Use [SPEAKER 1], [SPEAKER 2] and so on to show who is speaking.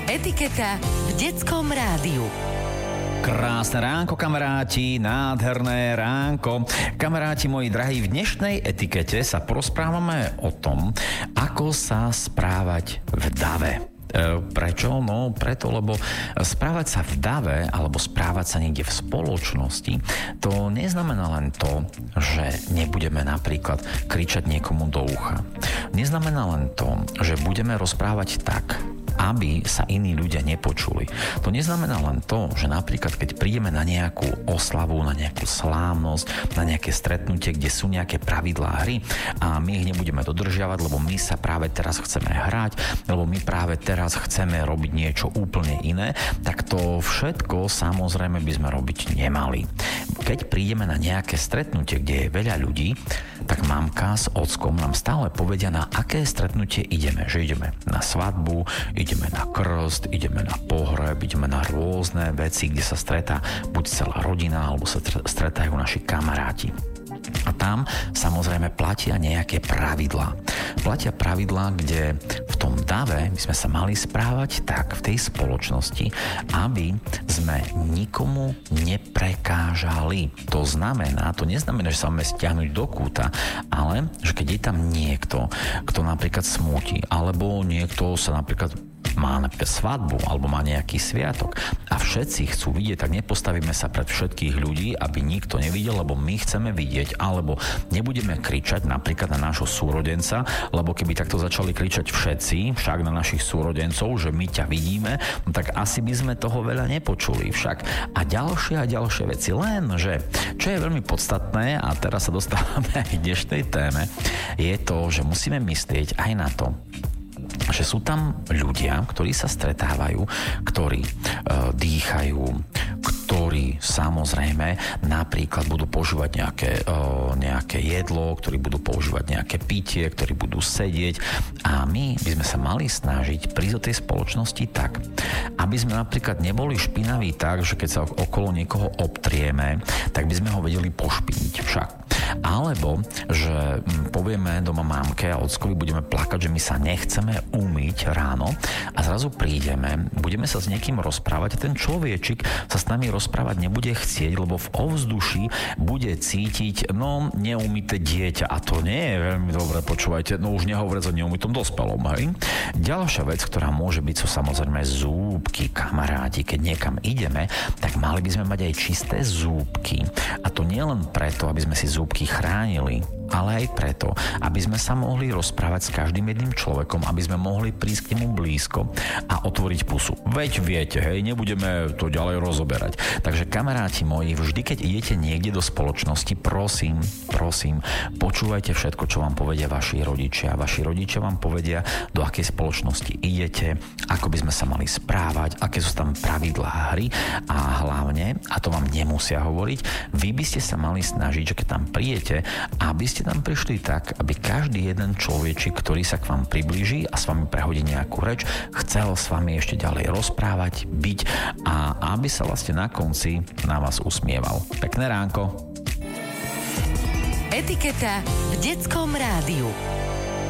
[SPEAKER 1] Etiketa v detskom rádiu.
[SPEAKER 2] Krásne ránko, kamaráti, nádherné ránko. Kamaráti moji drahí, v dnešnej etikete sa porozprávame o tom, ako sa správať v dave. Prečo? No preto, lebo správať sa v dave alebo správať sa niekde v spoločnosti, to neznamená len to, že nebudeme napríklad kričať niekomu do ucha. Neznamená len to, že budeme rozprávať tak, aby sa iní ľudia nepočuli. To neznamená len to, že napríklad keď prídeme na nejakú oslavu, na nejakú slávnosť, na nejaké stretnutie, kde sú nejaké pravidlá hry a my ich nebudeme dodržiavať, lebo my sa práve teraz chceme hrať, lebo my práve teraz chceme robiť niečo úplne iné, tak to všetko samozrejme by sme robiť nemali. Keď prídeme na nejaké stretnutie, kde je veľa ľudí, tak mamka s ockom nám stále povedia, na aké stretnutie ideme. Že ideme na svadbu, ideme na krst, ideme na pohreb, ideme na rôzne veci, kde sa stretá buď celá rodina, alebo sa stretajú naši kamaráti. A tam samozrejme platia nejaké pravidlá. Platia pravidlá, kde v tom dave by sme sa mali správať tak v tej spoločnosti, aby sme nikomu neprekážali. To neznamená, že sa máme stiahnuť do kúta, ale že keď je tam niekto, kto napríklad smúti, alebo niekto sa napríklad má napríklad svadbu alebo má nejaký sviatok a všetci chcú vidieť, tak nepostavíme sa pred všetkých ľudí, aby nikto nevidel, lebo my chceme vidieť, alebo nebudeme kričať napríklad na nášho súrodenca, lebo keby takto začali kričať všetci, však na našich súrodencov, že my ťa vidíme, no tak asi by sme toho veľa nepočuli však. A ďalšie veci, lenže čo je veľmi podstatné, a teraz sa dostávame aj k dnešnej téme, je to, že musíme myslieť aj na to, že sú tam ľudia, ktorí sa stretávajú, ktorí dýchajú, ktorí samozrejme napríklad budú používať nejaké jedlo, ktorí budú používať nejaké pitie, ktorí budú sedieť, a my by sme sa mali snažiť prísť do tej spoločnosti tak, aby sme napríklad neboli špinaví tak, že keď sa okolo niekoho obtrieme, tak by sme ho vedeli pošpiniť však. Alebo, že povieme doma mámke a ockovi, budeme plakať, že my sa nechceme umyť ráno a zrazu prídeme, budeme sa s niekým rozprávať a ten človečik sa s nami rozprávať nebude chcieť, lebo v ovzduší bude cítiť, neumyté dieťa, a to nie je veľmi dobre, počúvajte, už nehovoriac o neumytom dospelom, hej. Ďalšia vec, ktorá môže byť, sú samozrejme zúbky, kamaráti. Keď niekam ideme, tak mali by sme mať aj čisté zúbky. A to nie len preto, aby sme si zúbky chránili, ale aj preto, aby sme sa mohli rozprávať s každým jedným človekom, aby sme mohli prísť k nemu blízko a otvoriť pusu. Veď viete, hej, nebudeme to ďalej rozoberať. Takže kamaráti moji, vždy keď idete niekde do spoločnosti, prosím, počúvajte všetko, čo vám povedia vaši rodičia. Vaši rodičia vám povedia, do akej spoločnosti idete, ako by sme sa mali správať, aké sú tam pravidlá hry, a hlavne, a to vám nemusia hovoriť, vy by ste sa mali snažiť, že keď tam prídete, aby ste tam prišli tak, aby každý jeden človečik, ktorý sa k vám priblíži a s vami prehodí nejakú reč, chcel s vami ešte ďalej rozprávať, byť, a aby sa vlastne na konci na vás usmieval. Pekné ránko.
[SPEAKER 1] Etiketa v detskom rádiu.